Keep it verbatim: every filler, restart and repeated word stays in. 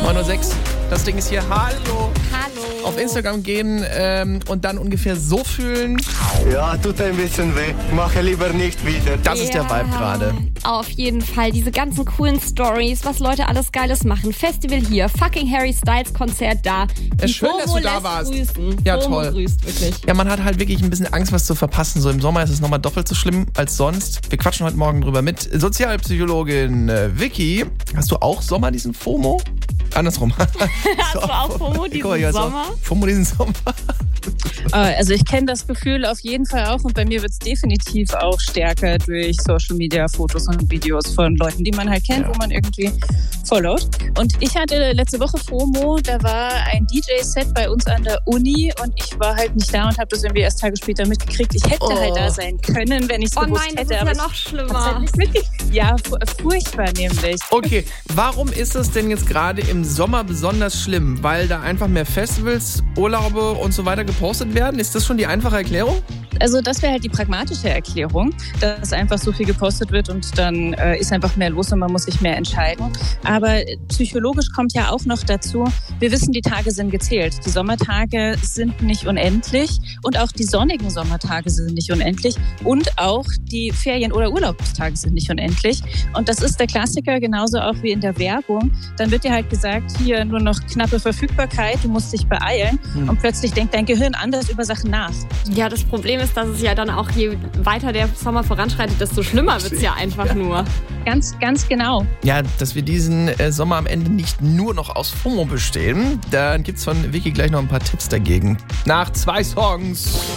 neun Uhr sechs. Das Ding ist hier. Hallo. Hallo. Auf Instagram gehen ähm, und dann ungefähr so fühlen. Ja, tut ein bisschen weh. Mache lieber nicht wieder. Das ist der Vibe gerade. Auf jeden Fall. Diese ganzen coolen Stories, was Leute alles Geiles machen. Festival hier, fucking Harry Styles Konzert da. Ja, schön, FOMO dass du da lässt warst. Grüßen. Ja, FOMO toll. grüßt, wirklich. Ja, man hat halt wirklich ein bisschen Angst, was zu verpassen. So im Sommer ist es nochmal doppelt so schlimm als sonst. Wir quatschen heute Morgen drüber mit Sozialpsychologin äh, Vicky. Hast du auch Sommer diesen FOMO? Andersrum. Hast du auch FOMO diesen Guck mal, hier, Sommer? So, FOMO diesen Sommer. Also ich kenne das Gefühl auf jeden Fall auch und bei mir wird es definitiv auch stärker durch Social Media Fotos und Videos von Leuten, die man halt kennt, Ja. wo man irgendwie followt. Und ich hatte letzte Woche FOMO, da war ein D J-Set bei uns an der Uni und ich war halt nicht da und habe das irgendwie erst Tage später mitgekriegt. Ich hätte Oh. halt da sein können, wenn ich es Oh gewusst nein, das hätte. ist aber ja ich noch hab's schlimmer. halt nicht mitgekriegt. Ja, fu- furchtbar nämlich. Okay, warum ist es denn jetzt gerade im Sommer besonders schlimm? Weil da einfach mehr Festivals, Urlaube und so weiter gepostet werden? Ist das schon die einfache Erklärung? Also das wäre halt die pragmatische Erklärung, dass einfach so viel gepostet wird und dann äh, ist einfach mehr los und man muss sich mehr entscheiden. Aber psychologisch kommt ja auch noch dazu, wir wissen, die Tage sind gezählt. Die Sommertage sind nicht unendlich und auch die sonnigen Sommertage sind nicht unendlich und auch die Ferien- oder Urlaubstage sind nicht unendlich. Und das ist der Klassiker, genauso auch wie in der Werbung. Dann wird dir halt gesagt, hier nur noch knappe Verfügbarkeit, du musst dich beeilen Hm. und plötzlich denkt dein Gehirn anders über Sachen nach. Ja, das Problem ist, dass es ja dann auch, je weiter der Sommer voranschreitet, desto schlimmer wird es ja einfach nur. Ganz, ganz genau. Ja, dass wir diesen äh, Sommer am Ende nicht nur noch aus FOMO bestehen. Dann gibt's von Vicky gleich noch ein paar Tipps dagegen. Nach zwei Songs.